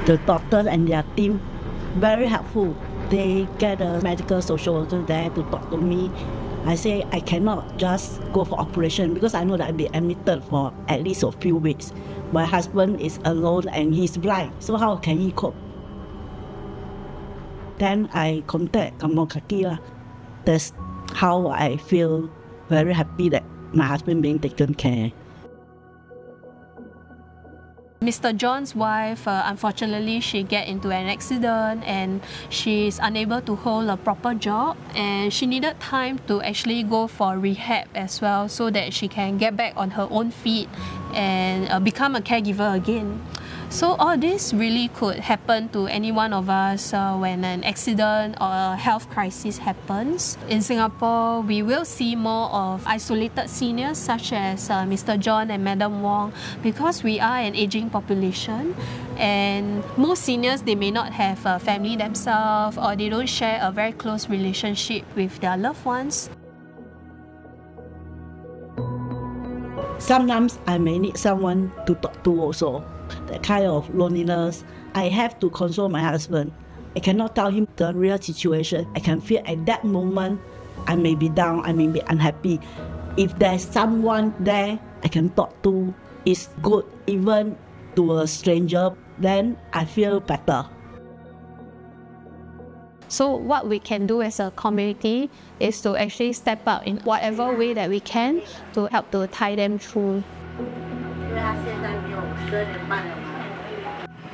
The doctors and their team very helpful. They get a medical social worker there to talk to me. I say I cannot just go for operation because I know that I'll be admitted for at least a few weeks. My husband is alone and he's blind, so how can he cope? Then I contact Kampong Kaki. That's how I feel very happy that my husband being taken care. Mr. John's wife, unfortunately, she get into an accident and she's unable to hold a proper job, and she needed time to actually go for rehab as well so that she can get back on her own feet and become a caregiver again. So all this really could happen to any one of us when an accident or a health crisis happens. In Singapore, we will see more of isolated seniors such as Mr. John and Madam Wong, because we are an aging population, and most seniors, they may not have a family themselves, or they don't share a very close relationship with their loved ones. Sometimes I may need someone to talk to also. That kind of loneliness, I have to console my husband. I cannot tell him the real situation. I can feel at that moment I may be down, I may be unhappy. If there's someone there I can talk to, it's good, even to a stranger, then I feel better. So what we can do as a community is to actually step up in whatever way that we can to help to tie them through. 因为他现在没有12点半了。